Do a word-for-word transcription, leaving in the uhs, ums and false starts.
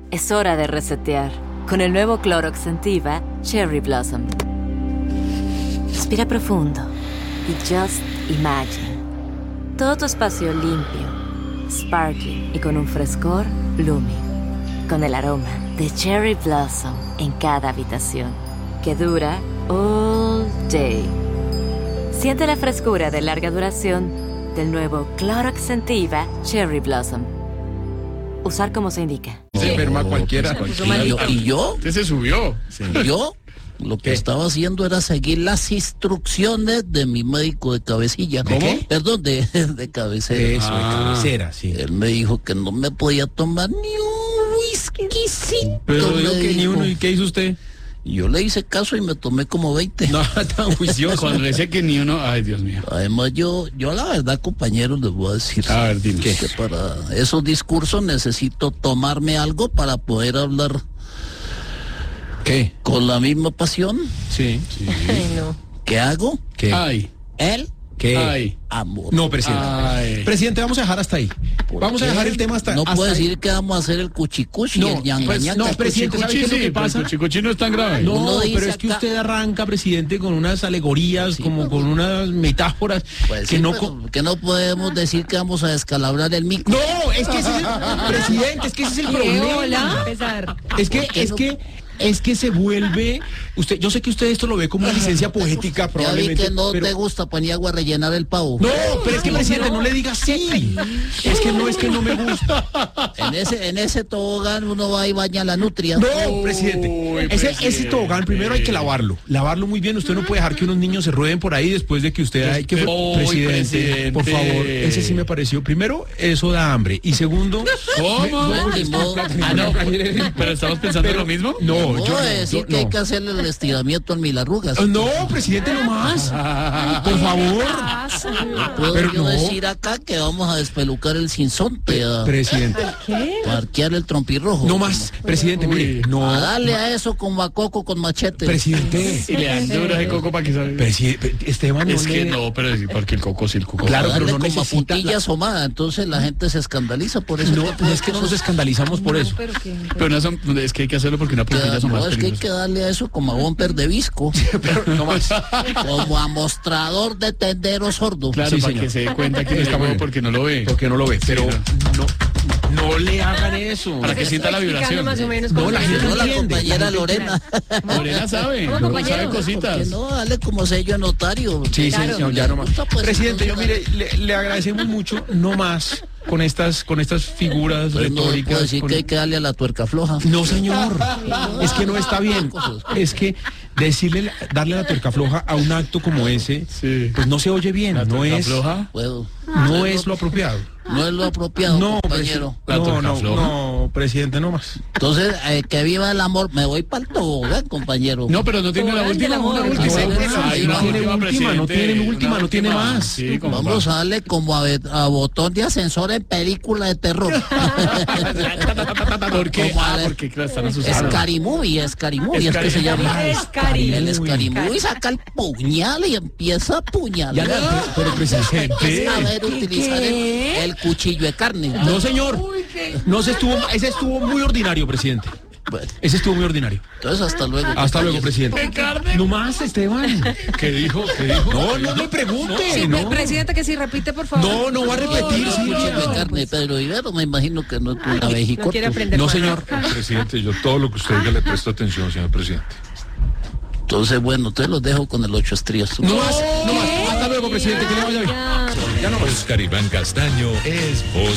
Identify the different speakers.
Speaker 1: Es hora de resetear con el nuevo Clorox Scentiva Cherry Blossom. Respira profundo y just imagine. Todo tu espacio limpio, sparkling y con un frescor blooming. Con el aroma de Cherry Blossom en cada habitación, que dura all day. Siente la frescura de larga duración del nuevo Clorox Scentiva Cherry Blossom. Usar como se indica.
Speaker 2: Se enferma cualquiera.
Speaker 3: ¿Y yo? ¿Y yo?
Speaker 2: Usted se subió.
Speaker 3: Sí. Yo lo que
Speaker 2: ¿Qué?
Speaker 3: estaba haciendo era seguir las instrucciones de mi médico de cabecilla.
Speaker 2: ¿De qué?
Speaker 3: Perdón, de, de cabecera.
Speaker 2: Eso, de
Speaker 3: Ah.
Speaker 2: cabecera, sí.
Speaker 3: Él me dijo que no me podía tomar ni un whiskycito.
Speaker 2: Pero
Speaker 3: me
Speaker 2: digo que ni
Speaker 3: dijo.
Speaker 2: uno, ¿y qué hizo usted?
Speaker 3: Yo le hice caso y me tomé como veinte.
Speaker 2: No, tan juicioso. Cuando le decía que ni uno, ay, Dios mío.
Speaker 3: Además, yo, yo la verdad, compañeros, les voy a decir
Speaker 2: A ver, dime.
Speaker 3: que para esos discursos necesito tomarme algo para poder hablar
Speaker 2: ¿Qué?
Speaker 3: con la misma pasión.
Speaker 2: Sí.
Speaker 4: Ay, no.
Speaker 3: ¿Qué hago?
Speaker 2: ¿Qué? Ay.
Speaker 3: El
Speaker 2: ¿Qué?
Speaker 3: Ay. amor.
Speaker 5: No, presidente.
Speaker 2: Ay.
Speaker 5: Presidente, vamos a dejar hasta ahí. Vamos a
Speaker 3: ¿Qué?
Speaker 5: dejar el tema hasta
Speaker 3: No
Speaker 5: hasta
Speaker 3: puedo
Speaker 5: ahí.
Speaker 3: decir que vamos a hacer el cuchicuchi,
Speaker 5: No,
Speaker 3: el ñanga,
Speaker 5: pues,
Speaker 3: ñanga.
Speaker 5: no, presidente, ¿sabe qué es lo que pasa?
Speaker 2: El chicochi no es tan grave.
Speaker 5: No,
Speaker 3: Uno dice
Speaker 5: pero es que
Speaker 3: acá-
Speaker 5: usted arranca, presidente, con unas alegorías,
Speaker 3: Sí,
Speaker 5: como
Speaker 3: pero-
Speaker 5: con unas metáforas
Speaker 3: Pues
Speaker 5: que
Speaker 3: sí,
Speaker 5: no...
Speaker 3: pero
Speaker 5: co-
Speaker 3: que no podemos decir que vamos a descalabrar el micro.
Speaker 5: No, es que ese es el... Presidente, es que ese es el
Speaker 4: ¿Qué?
Speaker 5: problema.
Speaker 4: Hola. Empezar.
Speaker 5: Es que,
Speaker 3: ¿Por qué
Speaker 5: es
Speaker 3: no?
Speaker 5: que, es que se vuelve... Usted, yo sé que usted esto lo ve como una licencia poética,
Speaker 3: Ya vi
Speaker 5: probablemente.
Speaker 3: que no
Speaker 5: pero-
Speaker 3: te gusta Paniagua rellenar el pavo.
Speaker 5: No, pero es que, presidente, no le diga así. Es que no, es que no me gusta.
Speaker 3: En ese, en ese tobogán uno va y baña la nutria.
Speaker 5: No, presidente.
Speaker 2: Uy,
Speaker 5: Ese,
Speaker 2: presidente.
Speaker 5: ese tobogán primero hay que lavarlo. Lavarlo muy bien. Usted no puede dejar que unos niños se rueden por ahí después de que usted... Hay que
Speaker 2: Uy,
Speaker 5: presidente,
Speaker 2: presidente.
Speaker 5: por favor. Ese sí me pareció. Primero, eso da hambre. Y segundo...
Speaker 2: ¿Cómo?
Speaker 3: No, ni modo.
Speaker 2: Ah, no, pero estamos pensando lo mismo.
Speaker 5: No,
Speaker 3: No,
Speaker 5: yo no,
Speaker 3: decir
Speaker 5: yo
Speaker 3: que hay
Speaker 5: no.
Speaker 3: que hacerle el estiramiento en mil arrugas.
Speaker 5: No, presidente, no más. Por favor.
Speaker 3: Puedo
Speaker 5: pero
Speaker 3: yo
Speaker 5: no.
Speaker 3: decir acá que vamos a despelucar el sinsonte, a
Speaker 5: Presidente.
Speaker 3: parquear el trompirrojo.
Speaker 5: No más. Presidente, mire.
Speaker 3: A
Speaker 5: No.
Speaker 3: darle a eso como a Coco con machete.
Speaker 5: Presidente.
Speaker 2: Y le dan duras de coco para que salga.
Speaker 5: Presidente, Esteban,
Speaker 2: Es
Speaker 5: no
Speaker 2: que
Speaker 5: le-
Speaker 2: no, pero sí, porque el coco sí, el coco.
Speaker 5: Claro,
Speaker 3: A
Speaker 5: pero
Speaker 3: darle
Speaker 5: no
Speaker 3: como a
Speaker 5: necesita
Speaker 3: puntilla
Speaker 5: la-
Speaker 3: asomada, entonces la gente se escandaliza por eso.
Speaker 5: No, pues es que no nos escandalizamos por eso.
Speaker 4: Pero que...
Speaker 2: Pero una som- es que hay que hacerlo porque una puntilla son
Speaker 3: No,
Speaker 2: más
Speaker 3: es que hay
Speaker 2: peligrosas.
Speaker 3: que darle a eso como a bumper de visco,
Speaker 5: Pero no más.
Speaker 3: como a mostrador de tendero sordo.
Speaker 2: Claro,
Speaker 5: Sí,
Speaker 2: para
Speaker 5: señor.
Speaker 2: que se dé cuenta que no
Speaker 5: Está
Speaker 2: está
Speaker 5: muy
Speaker 2: bueno
Speaker 5: bien.
Speaker 2: porque no lo ve.
Speaker 5: Porque no lo ve. Pero
Speaker 2: no.
Speaker 5: no, no le hagan eso.
Speaker 2: Para que sienta la
Speaker 4: Explicando
Speaker 2: vibración.
Speaker 4: más o menos
Speaker 5: No,
Speaker 4: cómo
Speaker 5: la
Speaker 4: se
Speaker 5: gente
Speaker 4: hace.
Speaker 3: No, la
Speaker 5: entiende,
Speaker 3: compañera
Speaker 5: la gente
Speaker 3: Lorena.
Speaker 2: Lorena sabe,
Speaker 4: ¿Cómo,
Speaker 2: Lorena
Speaker 4: compañero?
Speaker 2: sabe
Speaker 3: Que
Speaker 2: cositas.
Speaker 3: no, dale como sello de notario.
Speaker 5: Sí,
Speaker 4: Claro.
Speaker 5: señor, ya no más.
Speaker 3: Gusta, pues,
Speaker 5: Presidente, yo
Speaker 3: entonces,
Speaker 5: mire, le, le agradecemos mucho, no más con estas, con estas figuras
Speaker 3: pues, no
Speaker 5: retóricas.
Speaker 3: puedo decir
Speaker 5: con-
Speaker 3: que hay que darle a la tuerca floja.
Speaker 5: No, señor, es que no está bien. Es que decirle, darle la tuerca floja a un acto como ese,
Speaker 2: Sí.
Speaker 5: pues no se oye bien,
Speaker 2: La
Speaker 5: no
Speaker 2: tuerca
Speaker 5: es,
Speaker 2: floja.
Speaker 3: Puedo.
Speaker 5: no es lo apropiado.
Speaker 3: No es lo apropiado,
Speaker 5: No,
Speaker 3: compañero.
Speaker 5: presi-
Speaker 2: La
Speaker 5: no,
Speaker 2: tuerca
Speaker 5: no,
Speaker 2: floja.
Speaker 5: no, presidente, no más.
Speaker 3: Entonces, eh, que viva el amor. Me voy para el tobogán, compañero.
Speaker 2: No, pero no tiene la
Speaker 4: Tobogán
Speaker 2: última.
Speaker 4: del amor.
Speaker 2: Una
Speaker 4: No,
Speaker 2: última.
Speaker 3: no,
Speaker 2: Hay
Speaker 3: no
Speaker 2: una
Speaker 5: tiene
Speaker 2: última,
Speaker 5: última, no
Speaker 2: presidente,
Speaker 5: tiene
Speaker 2: una
Speaker 5: última, no tiene más.
Speaker 2: Sí, como
Speaker 3: Vamos
Speaker 2: va.
Speaker 3: a darle como a, be- a botón de ascensor en película de terror.
Speaker 2: ¿Por qué?
Speaker 3: Como
Speaker 2: Ah,
Speaker 3: a-
Speaker 2: porque claro, están asustados.
Speaker 3: Scary Movie, Scary Movie, es que se llama.
Speaker 4: Scary.
Speaker 3: El Scary
Speaker 5: Movie.
Speaker 3: Movie saca el puñal y empieza a
Speaker 5: Ya,
Speaker 3: puñalar.
Speaker 5: pero, pero presidente.
Speaker 3: Saber utilizar el,
Speaker 4: ¿Qué?
Speaker 3: el cuchillo de carne.
Speaker 5: No, señor. No se estuvo, ese estuvo muy ordinario, presidente.
Speaker 3: Bueno,
Speaker 5: Ese estuvo muy ordinario.
Speaker 3: entonces hasta luego.
Speaker 5: Hasta luego, presidente.
Speaker 2: ¿De carne?
Speaker 5: No más, Esteban.
Speaker 2: ¿Qué dijo? ¿Qué dijo?
Speaker 5: No, no me pregunte.
Speaker 4: Sí,
Speaker 5: no.
Speaker 4: presidente, que si repite, por favor.
Speaker 5: No, no va a repetir,
Speaker 3: El
Speaker 5: sí.
Speaker 3: cuchillo de carne, Pedro Ibero, me imagino que no es una
Speaker 4: No quiere
Speaker 3: vejicorto.
Speaker 4: aprender
Speaker 5: No,
Speaker 4: más.
Speaker 5: señor.
Speaker 6: Presidente, yo todo lo que usted diga le presto atención, señor presidente.
Speaker 3: Entonces, bueno, entonces los dejo con el ocho estrías.
Speaker 5: No más, no más. Hasta luego, presidente. Que le vaya bien.
Speaker 4: Ya.
Speaker 5: Ya no más.
Speaker 7: Oscar Iván Castaño es voz